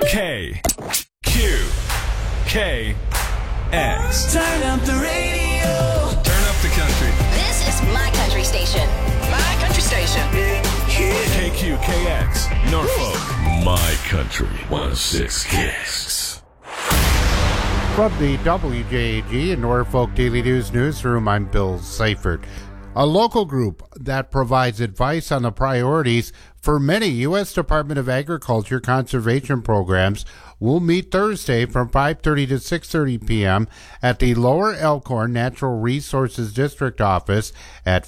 KQKX. Turn up the radio. Turn up the country. This is my country station. My country station. KQKX, Norfolk. My Country 106 Kicks. From the WJAG and Norfolk Daily News newsroom, I'm Bill Seifert. A local group that provides advice on the priorities for many U.S. Department of Agriculture conservation programs will meet Thursday from 5:30 to 6:30 p.m. at the Lower Elkhorn Natural Resources District office at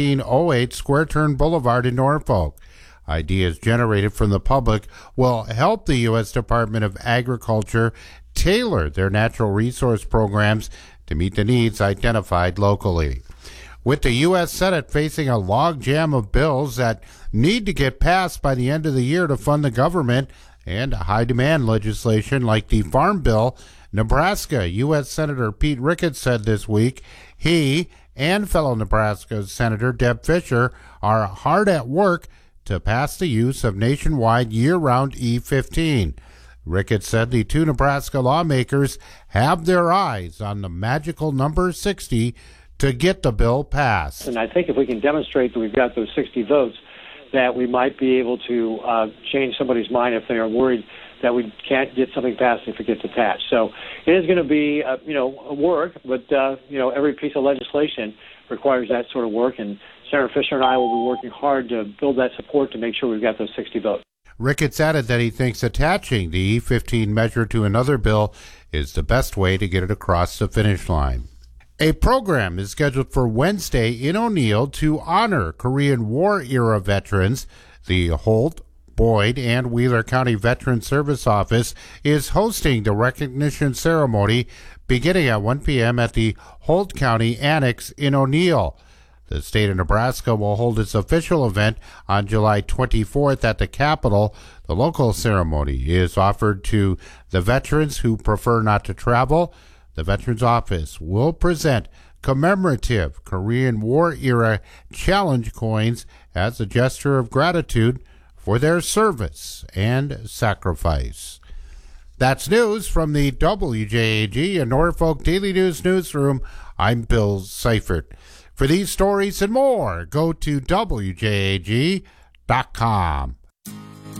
1508 Square Turn Boulevard in Norfolk. Ideas generated from the public will help the U.S. Department of Agriculture tailor their natural resource programs to meet the needs identified locally. With the U.S. Senate facing a logjam of bills that need to get passed by the end of the year to fund the government and high-demand legislation like the Farm Bill, Nebraska U.S. Senator Pete Ricketts said this week he and fellow Nebraska Senator Deb Fischer are hard at work to pass the use of nationwide year-round E15. Ricketts said the two Nebraska lawmakers have their eyes on the magical number 60 to get the bill passed. And I think if we can demonstrate that we've got those 60 votes, that we might be able to change somebody's mind if they are worried that we can't get something passed if it gets attached. So it is going to be, a work, but, every piece of legislation requires that sort of work, and Senator Fischer and I will be working hard to build that support to make sure we've got those 60 votes. Ricketts added that he thinks attaching the E15 measure to another bill is the best way to get it across the finish line. A program is scheduled for Wednesday in O'Neill to honor Korean War-era veterans. The Holt, Boyd, and Wheeler County Veteran Service Office is hosting the recognition ceremony beginning at 1 p.m. at the Holt County Annex in O'Neill. The state of Nebraska will hold its official event on July 24th at the Capitol. The local ceremony is offered to the veterans who prefer not to travel. The Veterans Office will present commemorative Korean War-era challenge coins as a gesture of gratitude for their service and sacrifice. That's news from the WJAG and Norfolk Daily News newsroom. I'm Bill Seifert. For these stories and more, go to WJAG.com.